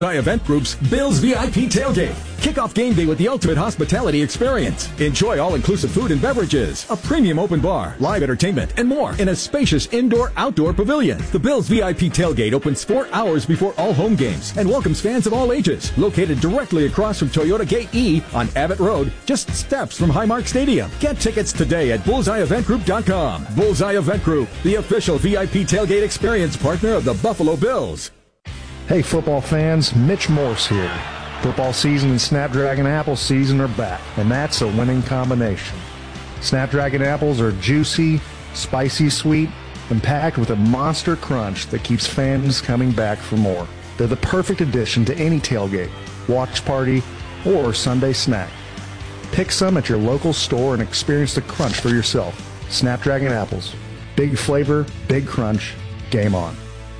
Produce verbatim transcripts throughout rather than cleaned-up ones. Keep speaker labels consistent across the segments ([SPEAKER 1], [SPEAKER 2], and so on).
[SPEAKER 1] Event Group's Bills V I P Tailgate. Kick off game day with the ultimate hospitality experience. Enjoy all-inclusive food and beverages, a premium open bar, live entertainment, and more in a spacious indoor-outdoor pavilion. The Bills V I P Tailgate opens four hours before all home games and welcomes fans of all ages. Located directly across from Toyota Gate E on Abbott Road, just steps from Highmark Stadium. Get tickets today at bullseye event group dot com. Bullseye Event Group, the official V I P Tailgate experience partner of the Buffalo Bills.
[SPEAKER 2] Hey football fans, Mitch Morse here. Football season and Snapdragon Apple season are back, and that's a winning combination. Snapdragon apples are juicy, spicy sweet, and packed with a monster crunch that keeps fans coming back for more. They're the perfect addition to any tailgate, watch party, or Sunday snack. Pick some at your local store and experience the crunch for yourself. Snapdragon apples. Big flavor, big crunch, game on.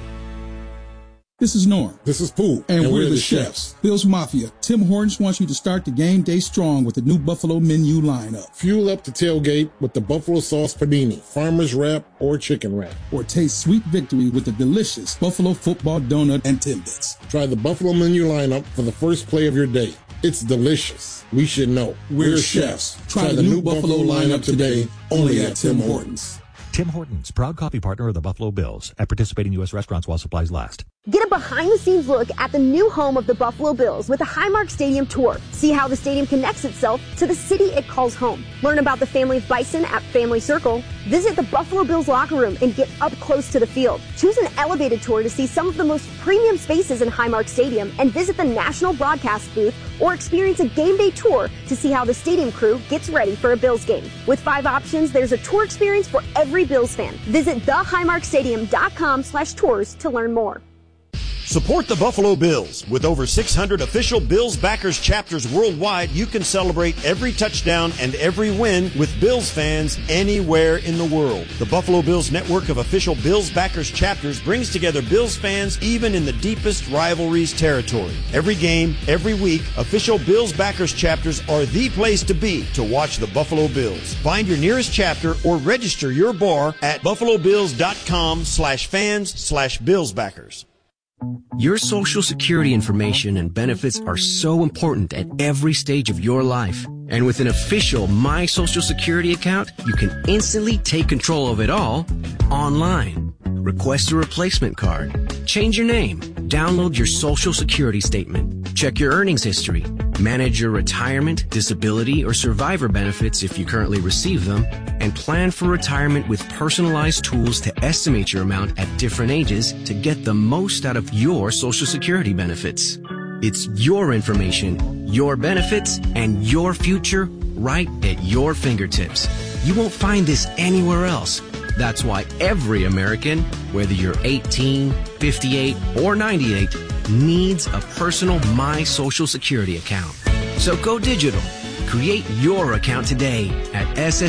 [SPEAKER 3] This is Norm.
[SPEAKER 4] This is Pooh.
[SPEAKER 3] And, and we're, we're the, the chefs. chefs. Bill's Mafia. Tim Hortons wants you to start the game day strong with the new Buffalo menu lineup.
[SPEAKER 4] Fuel up the tailgate with the Buffalo Sauce Panini, Farmer's Wrap, or Chicken Wrap.
[SPEAKER 3] Or taste sweet victory with the delicious Buffalo Football Donut and Timbits.
[SPEAKER 4] Try the Buffalo menu lineup for the first play of your day. It's delicious. We should know.
[SPEAKER 3] We're, we're chefs. chefs. Try, Try the, the new, new Buffalo, Buffalo lineup today, only at Tim Hortons.
[SPEAKER 5] Tim Hortons, proud coffee partner of the Buffalo Bills, at participating U S restaurants while supplies last.
[SPEAKER 6] Get a behind-the-scenes look at the new home of the Buffalo Bills with the Highmark Stadium Tour. See how the stadium connects itself to the city it calls home. Learn about the family of Bison at Family Circle. Visit the Buffalo Bills locker room and get up close to the field. Choose an elevated tour to see some of the most premium spaces in Highmark Stadium and visit the national broadcast booth or experience a game day tour to see how the stadium crew gets ready for a Bills game. With five options, there's a tour experience for every Bills fan. Visit the highmark stadium dot com slash tours to learn more.
[SPEAKER 7] Support the Buffalo Bills. With over six hundred official Bills backers chapters worldwide, you can celebrate every touchdown and every win with Bills fans anywhere in the world. The Buffalo Bills network of official Bills backers chapters brings together Bills fans even in the deepest rivalries territory. Every game, every week, official Bills backers chapters are the place to be to watch the Buffalo Bills. Find your nearest chapter or register your bar at buffalo bills dot com slash fans slash Bills backers.
[SPEAKER 8] Your Social Security information and benefits are so important at every stage of your life. And with an official My Social Security account, you can instantly take control of it all online. Request a replacement card, change your name, download your Social Security statement, check your earnings history, manage your retirement, disability, or survivor benefits if you currently receive them, and plan for retirement with personalized tools to estimate your amount at different ages to get the most out of your Social Security benefits. It's your information, your benefits, and your future right at your fingertips. You won't find this anywhere else. That's why every American, whether you're eighteen, fifty-eight, or ninety-eight, needs a personal My Social Security account. So go digital. Create your account today at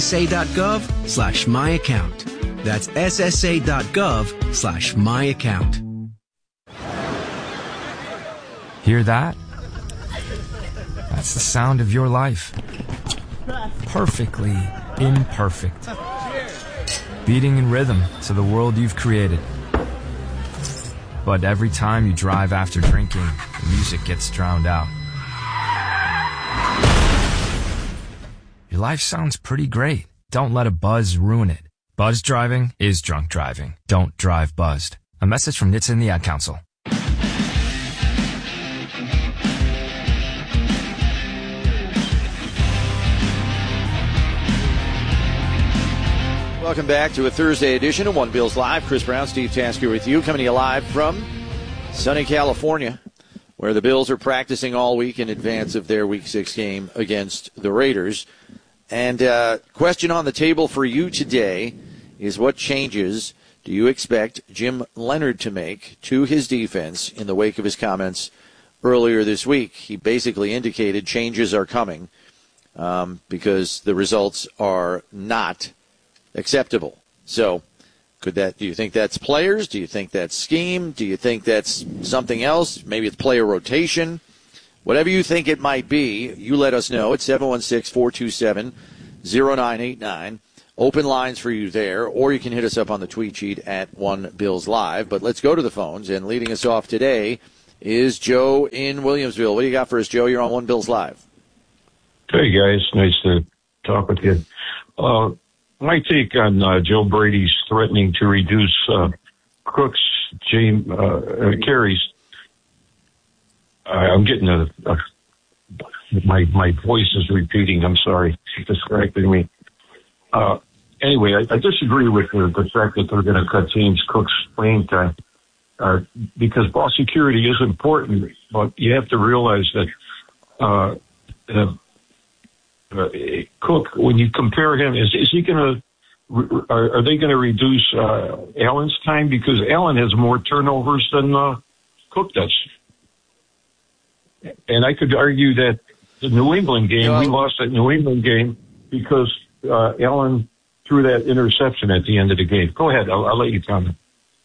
[SPEAKER 8] ssa.gov slash my account. That's ssa.gov slash my account.
[SPEAKER 9] Hear that? That's the sound of your life. Perfectly imperfect. Beating in rhythm to the world you've created. But every time you drive after drinking, the music gets drowned out. Your life sounds pretty great. Don't let a buzz ruin it. Buzz driving is drunk driving. Don't drive buzzed. A message from N H T S A and the Ad Council.
[SPEAKER 10] Welcome back to a Thursday edition of One Bills Live. Chris Brown, Steve Tasker with you, coming to you live from sunny California, where the Bills are practicing all week in advance of their Week six game against the Raiders. And uh, question on the table for you today is, what changes do you expect Jim Leonhard to make to his defense in the wake of his comments earlier this week? He basically indicated changes are coming um, because the results are not acceptable. So could that, do you think that's players? Do you think that's scheme? Do you think that's something else? Maybe it's player rotation? Whatever you think it might be, you let us know at seven one six, four two seven, zero nine eight nine. Open lines for you there, or you can hit us up on the tweet sheet at One Bills Live. But let's go to the phones, and leading us off today is Joe in Williamsville. What do you got for us, Joe? You're on One Bills Live.
[SPEAKER 11] Hey, guys. Nice to talk with you. Uh, my take on uh, Joe Brady's threatening to reduce uh, Cook's James, uh, uh, carries. I'm getting a, a my my voice is repeating. I'm sorry, it's distracting me. Uh, anyway, I, I disagree with the, the fact that they're going to cut James Cook's playing time uh, because ball security is important, but you have to realize that uh, uh, uh, Cook, when you compare him, is is he going to are, are they going to reduce uh, Allen's time because Allen has more turnovers than uh, Cook does? And I could argue that the New England game, yeah. we lost that New England game because uh, Allen threw that interception at the end of the game. Go ahead. I'll, I'll let you comment.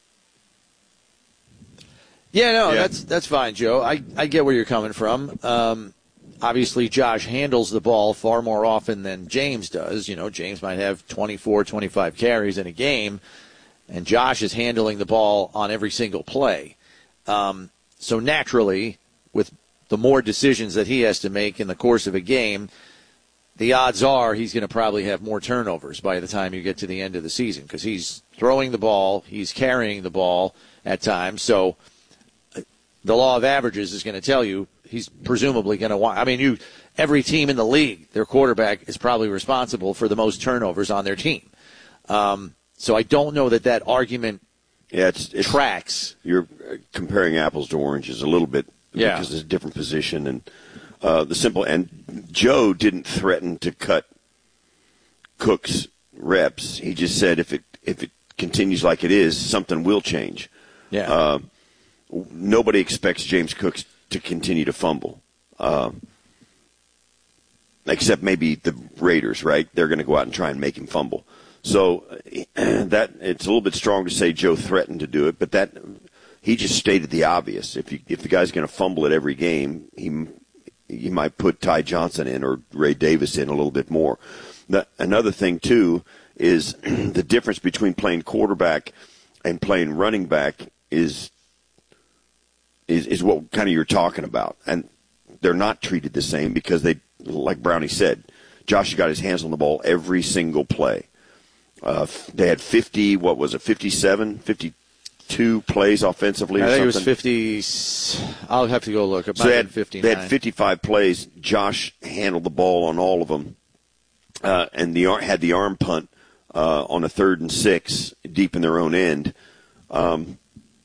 [SPEAKER 10] Yeah, no, yeah. that's that's fine, Joe. I, I get where you're coming from. Um, obviously, Josh handles the ball far more often than James does. You know, James might have twenty-four, twenty-five carries in a game, and Josh is handling the ball on every single play. Um, so naturally, with the more decisions that he has to make in the course of a game, the odds are he's going to probably have more turnovers by the time you get to the end of the season because he's throwing the ball, he's carrying the ball at times. So the law of averages is going to tell you he's presumably going to want – I mean, you every team in the league, their quarterback is probably responsible for the most turnovers on their team. Um, so I don't know that that argument
[SPEAKER 12] yeah, it's, it's,
[SPEAKER 10] tracks.
[SPEAKER 12] You're comparing apples to oranges a little bit.
[SPEAKER 10] Yeah.
[SPEAKER 12] Because it's a different position. And uh, the simple and Joe didn't threaten to cut Cook's reps. He just said if it if it continues like it is, something will change.
[SPEAKER 10] Yeah.
[SPEAKER 12] Uh, nobody expects James Cook to continue to fumble, uh, except maybe the Raiders. Right? They're going to go out and try and make him fumble. So that it's a little bit strong to say Joe threatened to do it, but that. He just stated the obvious. If you, if the guy's going to fumble at every game, he you might put Ty Johnson in or Ray Davis in a little bit more. The, another thing, too, is the difference between playing quarterback and playing running back is, is is what kind of you're talking about. And they're not treated the same because they, like Brownie said, Josh got his hands on the ball every single play. Uh, they had fifty, what was it, fifty-seven, fifty two plays offensively or
[SPEAKER 10] I think
[SPEAKER 12] something?
[SPEAKER 10] it was fifty. I'll have to go look. It
[SPEAKER 12] so
[SPEAKER 10] might
[SPEAKER 12] they
[SPEAKER 10] have
[SPEAKER 12] had,
[SPEAKER 10] been fifty-nine.
[SPEAKER 12] They had fifty-five plays. Josh handled the ball on all of them, uh, and the had the arm punt uh, on a third and six deep in their own end. Um,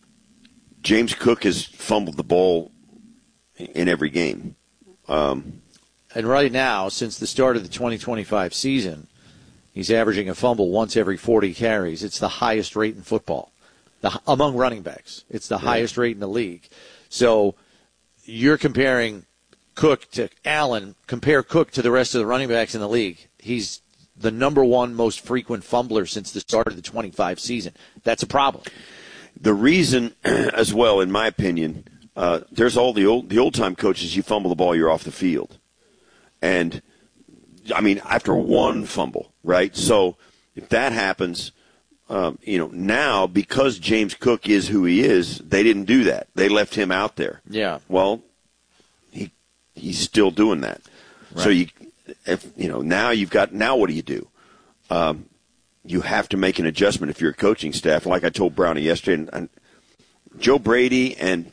[SPEAKER 12] James Cook has fumbled the ball in every game. Um,
[SPEAKER 10] and right now, since the start of the twenty twenty-five season, he's averaging a fumble once every forty carries. It's the highest rate in football. The, among running backs. It's the right. highest rate in the league. So you're comparing Cook to Allen. Compare Cook to the rest of the running backs in the league. He's the number one most frequent fumbler since the start of the twenty-five season. That's a problem.
[SPEAKER 12] The reason, as well, in my opinion, uh, there's all the old the old time coaches. You fumble the ball, you're off the field, and I mean after one fumble, right? So if that happens. Um, you know, now because James Cook is who he is, they didn't do that. They left him out there.
[SPEAKER 10] Yeah.
[SPEAKER 12] Well, he he's still doing that. Right. So you, if you know, now you've got now what do you do? Um, you have to make an adjustment if you're a coaching staff. Like I told Brownie yesterday, and, and Joe Brady and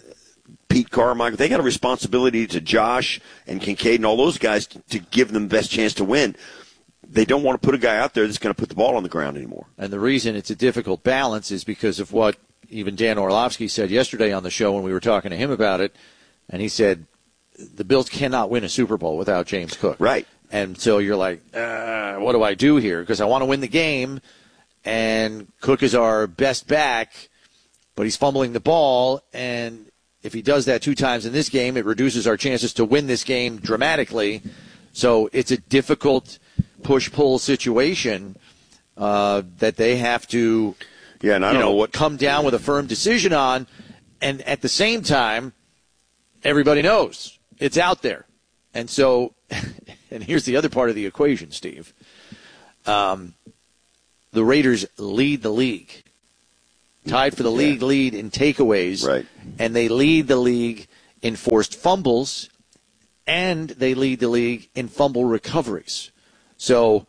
[SPEAKER 12] Pete Carmichael, they got a responsibility to Josh and Kincaid and all those guys to, to give them the best chance to win. They don't want to put a guy out there that's going to put the ball on the ground anymore.
[SPEAKER 10] And the reason it's a difficult balance is because of what even Dan Orlovsky said yesterday on the show when we were talking to him about it. And he said the Bills cannot win a Super Bowl without James Cook.
[SPEAKER 12] Right.
[SPEAKER 10] And so you're like, uh, what do I do here? Because I want to win the game, and Cook is our best back, but he's fumbling the ball. And if he does that two times in this game, it reduces our chances to win this game dramatically. So it's a difficult push-pull situation uh, that they have to
[SPEAKER 12] yeah, and I don't
[SPEAKER 10] you know,
[SPEAKER 12] know what
[SPEAKER 10] come down with a firm decision on. And at the same time, everybody knows it's out there. And so, and here's the other part of the equation, Steve. Um, the Raiders lead the league tied for the league
[SPEAKER 12] yeah.
[SPEAKER 10] lead in takeaways,
[SPEAKER 12] right.
[SPEAKER 10] and they lead the league in forced fumbles, and they lead the league in fumble recoveries. So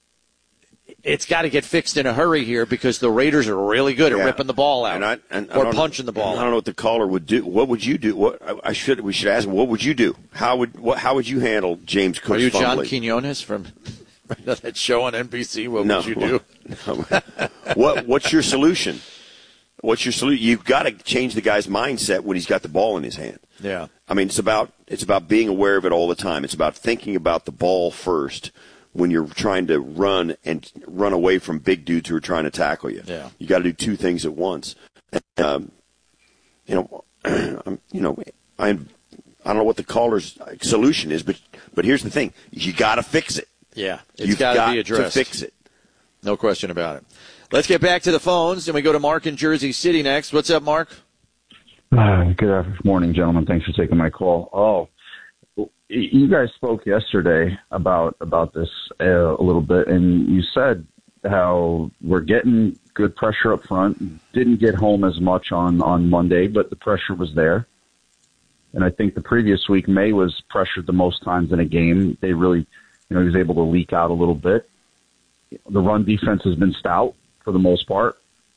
[SPEAKER 10] it's got to get fixed in a hurry here because the Raiders are really good
[SPEAKER 12] yeah.
[SPEAKER 10] at ripping the ball out
[SPEAKER 12] and I, and
[SPEAKER 10] or
[SPEAKER 12] I
[SPEAKER 10] punching the ball.
[SPEAKER 12] I don't know what the caller would do. What would you do? What I should we should ask him. What would you do? How would what? How would you handle James Cook's
[SPEAKER 10] Are you
[SPEAKER 12] fumbling?
[SPEAKER 10] John Quinones from that show on N B C? What
[SPEAKER 12] no.
[SPEAKER 10] would you do?
[SPEAKER 12] No. what What's your solution? What's your solution? You've got to change the guy's mindset when he's got the ball in his hand.
[SPEAKER 10] Yeah.
[SPEAKER 12] I mean, it's about it's about being aware of it all the time. It's about thinking about the ball first when you're trying to run and run away from big dudes who are trying to tackle you.
[SPEAKER 10] Yeah.
[SPEAKER 12] You got to do two things at once. And, um, you know, I'm, you know, I I don't know what the caller's solution is, but but here's the thing: you got to fix it.
[SPEAKER 10] Yeah, it's
[SPEAKER 12] You've
[SPEAKER 10] gotta
[SPEAKER 12] got
[SPEAKER 10] be addressed.
[SPEAKER 12] to fix it.
[SPEAKER 10] No question about it. Let's get back to the phones, and we go to Mark in Jersey City next. What's up, Mark?
[SPEAKER 13] Uh, good morning, gentlemen. Thanks for taking my call. Oh, you guys spoke yesterday about about this uh, a little bit, and you said how we're getting good pressure up front. Didn't get home as much on, on Monday, but the pressure was there. And I think the previous week, May was pressured the most times in a game. They really, you know, he was able to leak out a little bit. The run defense has been stout for the most part,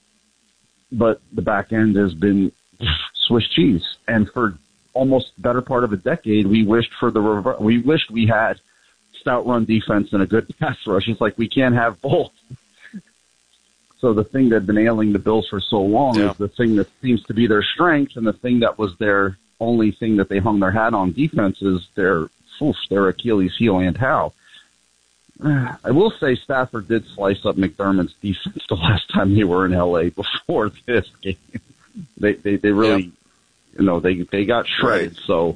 [SPEAKER 13] but the back end has been Swiss cheese. And for almost better part of a decade, we wished for the rever- we wished we had stout run defense and a good pass rush. It's like we can't have both. So the thing that had been ailing the Bills for so long
[SPEAKER 10] yeah.
[SPEAKER 13] is the thing that seems to be their strength, and the thing that was their only thing that they hung their hat on defense is their oof, their Achilles heel and how. I will say Stafford did slice up McDermott's defense the last time they were in L A before this game. They they, they really, yep. you know, they they got shredded. Right. So,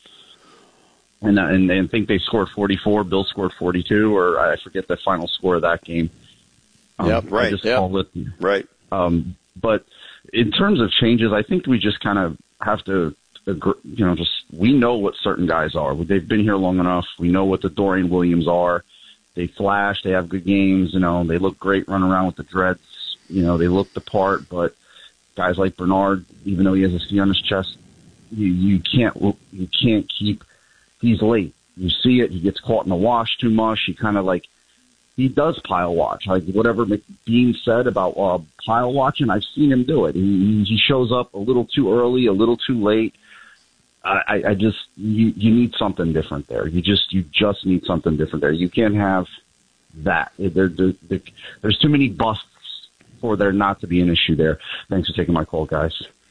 [SPEAKER 13] and and and think they scored forty-four. Bill scored forty-two, or I forget the final score of that game. Um,
[SPEAKER 12] yep, right.
[SPEAKER 13] I just
[SPEAKER 12] yep.
[SPEAKER 13] call it
[SPEAKER 12] right.
[SPEAKER 13] Um, but in terms of changes, I think we just kind of have to, agree, you know, just we know what certain guys are. They've been here long enough. We know what the Dorian Williams are. They flash. They have good games. You know, they look great running around with the dreads. You know, they look the part. But guys like Bernard, even though he has a C on his chest, you, you can't you can't keep. He's late. You see it. He gets caught in the wash too much. He kind of like he does pile watch. Like whatever McBean said about uh, pile watching, I've seen him do it. He, he shows up a little too early, a little too late. I, I just you, you need something different there. You just you just need something different there. You can't have that. There, there, there, there's too many busts for there not to be an issue there. Thanks for taking my call, guys.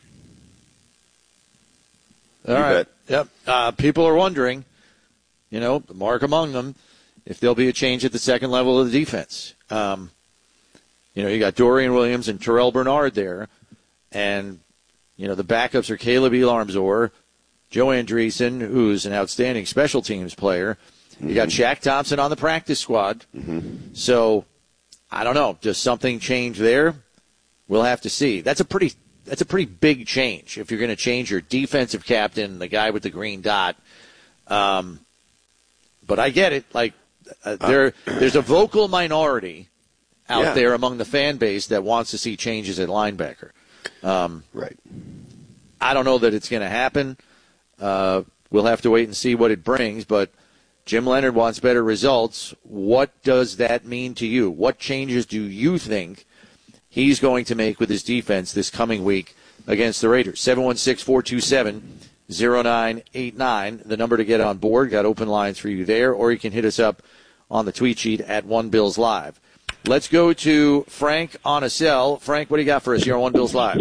[SPEAKER 10] All you right. Bet. Yep. Uh, people are wondering, you know, Mark among them, if there'll be a change at the second level of the defense. Um, you know, you got Dorian Williams and Terrell Bernard there, and you know the backups are Caleb Elarmzor, Joe Andreessen, who's an outstanding special teams player. You got Shaq Thompson on the practice squad.
[SPEAKER 12] Mm-hmm.
[SPEAKER 10] So, I don't know. Does something change there? We'll have to see. That's a pretty that's a pretty big change if you're going to change your defensive captain, the guy with the green dot. Um, but I get it. Like uh, there, there's a vocal minority out
[SPEAKER 12] yeah.
[SPEAKER 10] there among the fan base that wants to see changes at linebacker. Um,
[SPEAKER 12] right.
[SPEAKER 10] I don't know that it's going to happen. Uh, we'll have to wait and see what it brings, but Jim Leonard wants better results. What does that mean to you? What changes do you think he's going to make with his defense this coming week against the Raiders? seven one six, four two seven, zero nine eight nine, the number to get on board. Got open lines for you there, or you can hit us up on the tweet sheet at One Bills Live. Let's go to Frank on a cell. Frank, what do you got for us here on One Bills Live?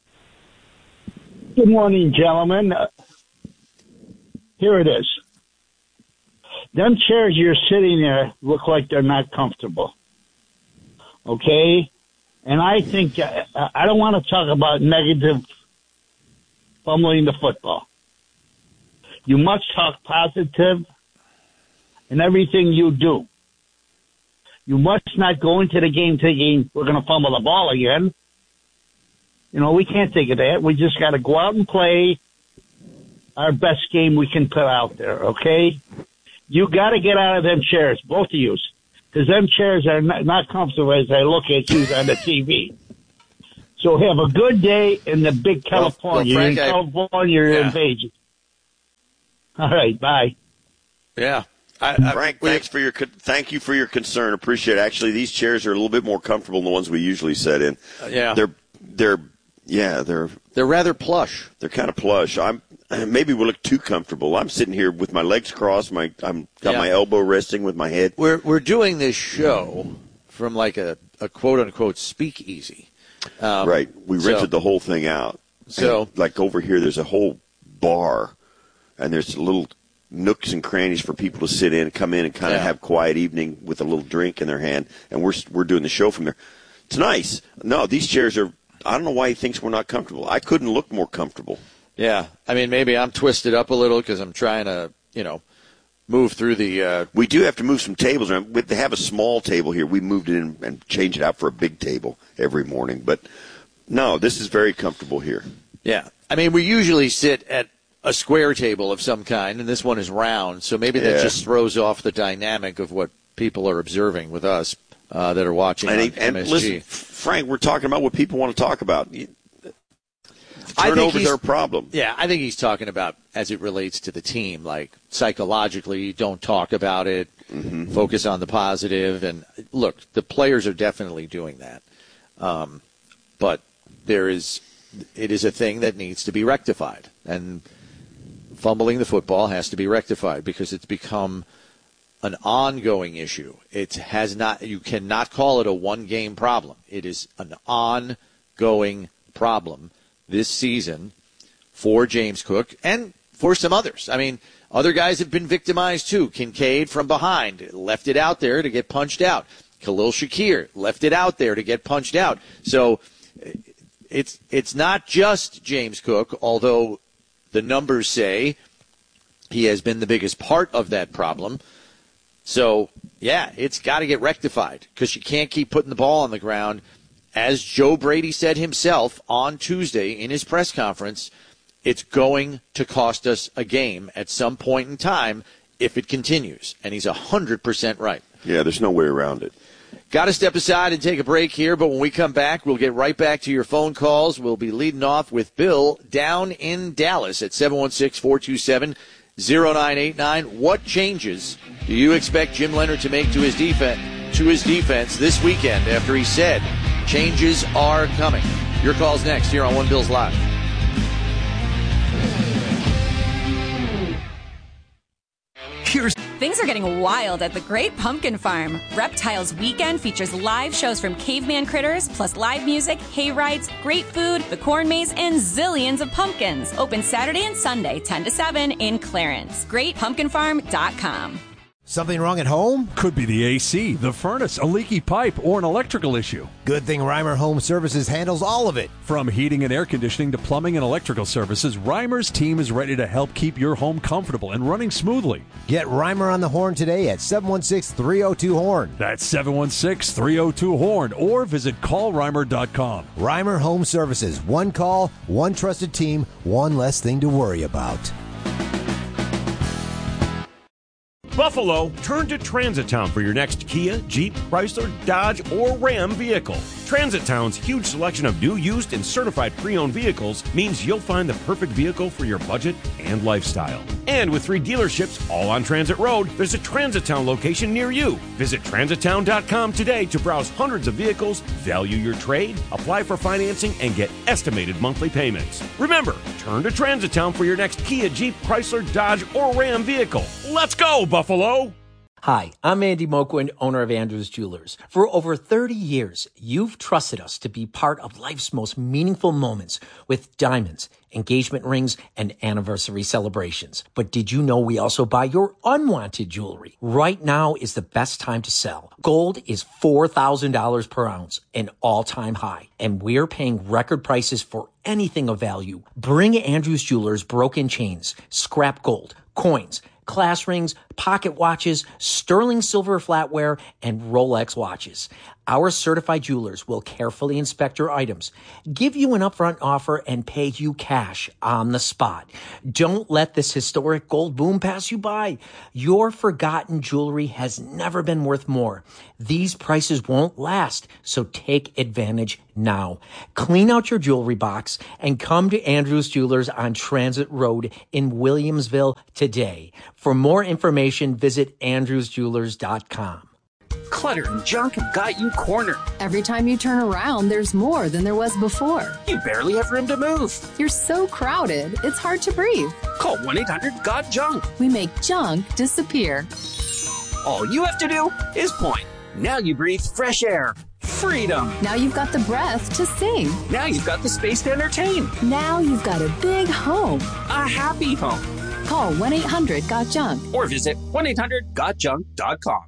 [SPEAKER 14] Good morning, gentlemen. Uh, here it is. Them chairs you're sitting there look like they're not comfortable. Okay? And I think, uh, I don't want to talk about negative fumbling the football. You must talk positive in everything you do. You must not go into the game thinking we're going to fumble the ball again. You know, we can't think of that. We just got to go out and play our best game we can put out there, okay? You got to get out of them chairs, both of you, because them chairs are not, not comfortable as I look at you on the T V. So have a good day in the big California.
[SPEAKER 10] well,
[SPEAKER 14] you're in
[SPEAKER 10] Frank, I-
[SPEAKER 14] California, you're
[SPEAKER 10] Yeah.
[SPEAKER 14] in Vegas. All right, bye.
[SPEAKER 10] Yeah. I, I,
[SPEAKER 12] Frank, thanks for your con- thank you for your concern. Appreciate it. Actually, these chairs are a little bit more comfortable than the ones we usually sit in.
[SPEAKER 10] Uh, yeah.
[SPEAKER 12] They're they're yeah, they're
[SPEAKER 10] They're rather plush.
[SPEAKER 12] they're kind of plush. I'm maybe we look too comfortable. I'm sitting here with my legs crossed, my I'm got
[SPEAKER 10] Yeah.
[SPEAKER 12] my elbow resting with my head.
[SPEAKER 10] We're we're doing this show from like a, a quote unquote speakeasy. Um,
[SPEAKER 12] right. We
[SPEAKER 10] so-
[SPEAKER 12] rented the whole thing out.
[SPEAKER 10] So-
[SPEAKER 12] And, like over here there's a whole bar and there's little nooks and crannies for people to sit in, come in and kind of
[SPEAKER 10] Yeah.
[SPEAKER 12] have quiet evening with a little drink in their hand, and we're we're doing the show from there. It's nice. No, these chairs are. I don't know why he thinks we're not comfortable. I couldn't look more comfortable.
[SPEAKER 10] Yeah. I mean, maybe I'm twisted up a little because I'm trying to, you know, move through the. Uh,
[SPEAKER 12] We do have to move some tables around. We- They have a small table here. We moved it in and changed it out for a big table every morning. But no, this is very comfortable here.
[SPEAKER 10] yeah. I mean, we usually sit at a square table of some kind, and this one is round. So maybe that
[SPEAKER 12] Yeah.
[SPEAKER 10] just throws off the dynamic of what people are observing with us uh, that are watching
[SPEAKER 12] And,
[SPEAKER 10] on
[SPEAKER 12] he- and
[SPEAKER 10] M S G.
[SPEAKER 12] listen, Frank, we're talking about what people want to talk about. You-
[SPEAKER 10] I think
[SPEAKER 12] Turnovers
[SPEAKER 10] he's-
[SPEAKER 12] are a problem.
[SPEAKER 10] Yeah, I think he's talking about as it relates to the team, like psychologically, don't talk about it,
[SPEAKER 12] Mm-hmm.
[SPEAKER 10] focus on the positive. And look, the players are definitely doing that. Um, but there is, it is a thing that needs to be rectified. And fumbling the football has to be rectified because it's become an ongoing issue. It has not, you cannot call it a one game problem. It is an ongoing problem this season for James Cook and for some others. I mean, other guys have been victimized too. Kincaid from behind left it out there to get punched out. Khalil Shakir left it out there to get punched out. So it's it's not just James Cook, although the numbers say he has been the biggest part of that problem. So, yeah, it's got to get rectified because you can't keep putting the ball on the ground. As Joe Brady said himself on Tuesday in his press conference, it's going to cost us a game at some point in time if it continues. And he's one hundred percent right.
[SPEAKER 12] Yeah, there's no way around it.
[SPEAKER 10] Got to step aside and take a break here, but when we come back, we'll get right back to your phone calls. We'll be leading off with Bill down in Dallas at seven one six, four two seven, zero nine eight nine. What changes do you expect Jim Leonhard to make to his defense to his defense this weekend after he said changes are coming? Your call's next here on One Bills Live.
[SPEAKER 15] Here's Things are getting wild at the Great Pumpkin Farm. Reptiles Weekend features live shows from caveman critters, plus live music, hay rides, great food, the corn maze, and zillions of pumpkins. Open Saturday and Sunday, ten to seven in Clarence. great pumpkin farm dot com.
[SPEAKER 16] Something wrong at home?
[SPEAKER 17] Could be the A C, the furnace, a leaky pipe, or an electrical issue.
[SPEAKER 16] Good thing Reimer Home Services handles all of it.
[SPEAKER 17] From heating and air conditioning to plumbing and electrical services, Reimer's team is ready to help keep your home comfortable and running smoothly.
[SPEAKER 16] Get Reimer on the horn today at seven one six, three oh two, horn.
[SPEAKER 17] That's seven one six, three oh two, horn, or visit call reimer dot com.
[SPEAKER 16] Reimer Home Services. One call, one trusted team, one less thing to worry about.
[SPEAKER 18] Buffalo, turn to Transit Town for your next Kia, Jeep, Chrysler, Dodge, or Ram vehicle. Transit Town's huge selection of new, used, and certified pre-owned vehicles means you'll find the perfect vehicle for your budget and lifestyle. And with three dealerships all on Transit Road, there's a Transit Town location near you. Visit transit town dot com today to browse hundreds of vehicles, value your trade, apply for financing, and get estimated monthly payments. Remember, turn to Transit Town for your next Kia, Jeep, Chrysler, Dodge, or Ram vehicle. Let's go, Buffalo!
[SPEAKER 19] Hi, I'm Andy Moquin, owner of Andrews Jewelers. For over thirty years, you've trusted us to be part of life's most meaningful moments with diamonds, engagement rings, and anniversary celebrations. But did you know we also buy your unwanted jewelry? Right now is the best time to sell. Gold is four thousand dollars per ounce, an all-time high, and we're paying record prices for anything of value. Bring Andrews Jewelers broken chains, scrap gold, coins, class rings, pocket watches, sterling silver flatware, and Rolex watches. Our certified jewelers will carefully inspect your items, give you an upfront offer, and pay you cash on the spot. Don't let this historic gold boom pass you by. Your forgotten jewelry has never been worth more. These prices won't last, so take advantage now. Clean out your jewelry box and come to Andrews Jewelers on Transit Road in Williamsville today. For more information, visit andrews jewelers dot com.
[SPEAKER 20] Clutter and junk have got you cornered.
[SPEAKER 21] Every time you turn around, there's more than there was before.
[SPEAKER 20] You barely have room to move.
[SPEAKER 21] You're so crowded, it's hard to breathe.
[SPEAKER 20] Call one eight hundred got junk.
[SPEAKER 21] We make junk disappear.
[SPEAKER 20] All you have to do is point. Now you breathe fresh air. Freedom.
[SPEAKER 21] Now you've got the breath to sing.
[SPEAKER 20] Now you've got the space to entertain.
[SPEAKER 21] Now you've got a big home.
[SPEAKER 20] A happy home.
[SPEAKER 21] Call one eight hundred got junk.
[SPEAKER 20] Or visit one eight hundred got junk dot com.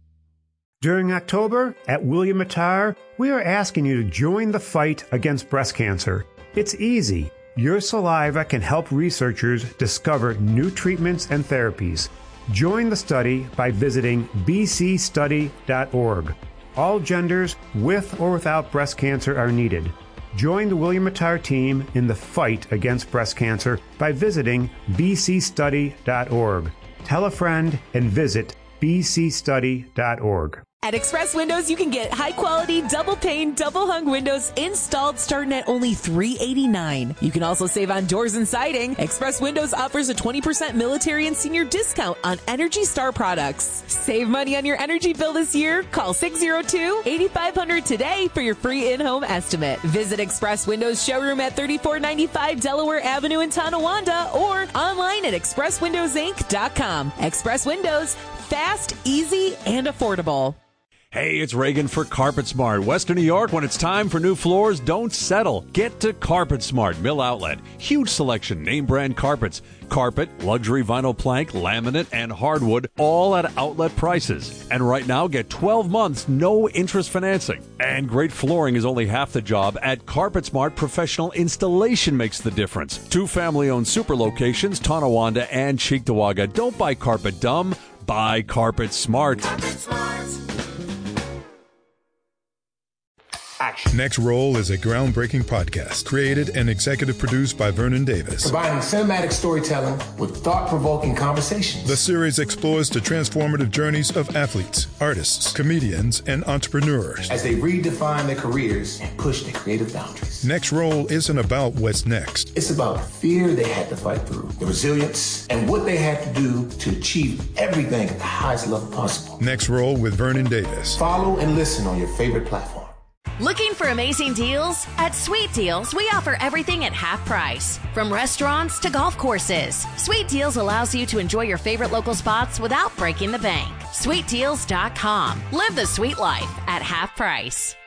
[SPEAKER 22] During October, at William Mattar, we are asking you to join the fight against breast cancer. It's easy. Your saliva can help researchers discover new treatments and therapies. Join the study by visiting b c study dot org. All genders, with or without breast cancer, are needed. Join the William Mattar team in the fight against breast cancer by visiting b c study dot org. Tell a friend and visit b c study dot org.
[SPEAKER 23] At Express Windows, you can get high-quality, double-pane, double-hung windows installed starting at only three hundred eighty-nine dollars. You can also save on doors and siding. Express Windows offers a twenty percent military and senior discount on Energy Star products. Save money on your energy bill this year. Call six oh two, eight five hundred today for your free in-home estimate. Visit Express Windows showroom at thirty-four ninety-five Delaware Avenue in Tonawanda or online at express windows inc dot com. Express Windows, fast, easy, and affordable.
[SPEAKER 17] Hey, it's Reagan for Carpet Smart. Western New York, when it's time for new floors, don't settle. Get to Carpet Smart, Mill Outlet. Huge selection, name brand carpets. Carpet, luxury vinyl plank, laminate, and hardwood, all at outlet prices. And right now, get twelve months, no interest financing. And great flooring is only half the job. At Carpet Smart, professional installation makes the difference. Two family-owned super locations, Tonawanda and Cheektowaga. Don't buy carpet dumb, buy Carpet Smart.
[SPEAKER 24] Carpet Smart. Action. Next Roll is a groundbreaking podcast created and executive produced by Vernon Davis.
[SPEAKER 25] Combining cinematic storytelling with thought-provoking conversations.
[SPEAKER 24] The series explores the transformative journeys of athletes, artists, comedians, and entrepreneurs
[SPEAKER 25] as they redefine their careers and push their creative boundaries.
[SPEAKER 24] Next Roll isn't about what's next.
[SPEAKER 25] It's about the fear they had to fight through, the resilience, and what they had to do to achieve everything at the highest level possible.
[SPEAKER 24] Next Roll with Vernon Davis.
[SPEAKER 25] Follow and listen on your favorite platform.
[SPEAKER 26] Looking for amazing deals? At Sweet Deals, we offer everything at half price. From restaurants to golf courses, Sweet Deals allows you to enjoy your favorite local spots without breaking the bank. sweet deals dot com. Live the sweet life at half price.